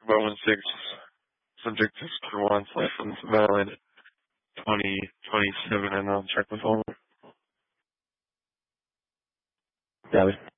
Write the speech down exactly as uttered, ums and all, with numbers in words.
five one six, subject to Square One, license valid twenty twenty-seven, and I'll check with Homer. Got it.